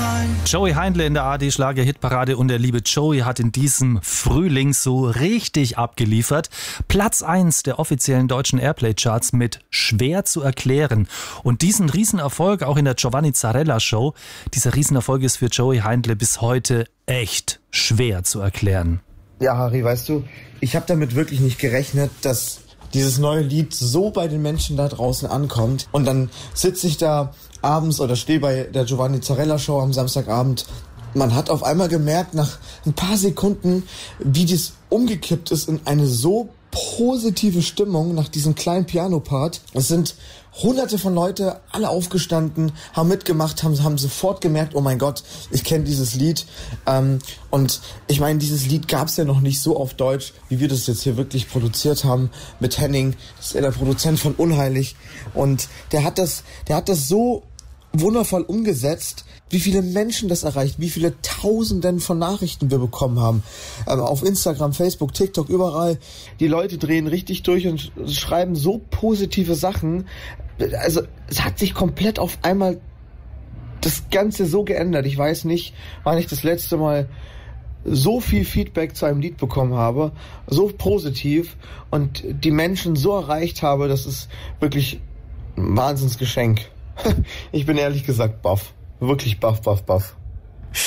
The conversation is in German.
Joey Heindle in der ARD-Schlager-Hitparade und der liebe Joey hat in diesem Frühling so richtig abgeliefert. Platz 1 der offiziellen deutschen Airplay-Charts mit Schwer zu erklären. Und diesen Riesenerfolg auch in der Giovanni Zarella Show, dieser Riesenerfolg ist für Joey Heindle bis heute echt schwer zu erklären. Ja, Harry, weißt du, ich habe damit wirklich nicht gerechnet, dass dieses neue Lied so bei den Menschen da draußen ankommt. Und dann sitze ich da abends oder stehe bei der Giovanni Zarella Show am Samstagabend. Man hat auf einmal gemerkt, nach ein paar Sekunden, wie das umgekippt ist in eine so positive Stimmung nach diesem kleinen Piano-Part. Es sind hunderte von Leute, alle aufgestanden, haben mitgemacht, haben sofort gemerkt, oh mein Gott, ich kenne dieses Lied. Und ich meine, dieses Lied gab es ja noch nicht so auf Deutsch, wie wir das jetzt hier wirklich produziert haben mit Henning. Das ist ja der Produzent von Unheilig. Und der hat das so wundervoll umgesetzt, wie viele Menschen das erreicht, wie viele Tausenden von Nachrichten wir bekommen haben. Auf Instagram, Facebook, TikTok, überall. Die Leute drehen richtig durch und schreiben so positive Sachen. Also es hat sich komplett auf einmal das Ganze so geändert. Ich weiß nicht, wann ich das letzte Mal so viel Feedback zu einem Lied bekommen habe, so positiv und die Menschen so erreicht habe, das ist wirklich ein Wahnsinnsgeschenk. Ich bin ehrlich gesagt baff. Wirklich baff.